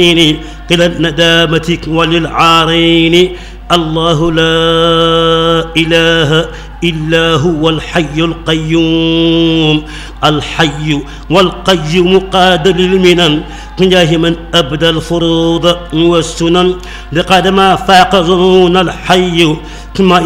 إلى الندامة وللعارين. الله لا إله إلا هو الحي القيوم. الحي والقيوم قادر للمنن جاه من أبدى الفروض والسنن لقد ما فاق ظنون الحي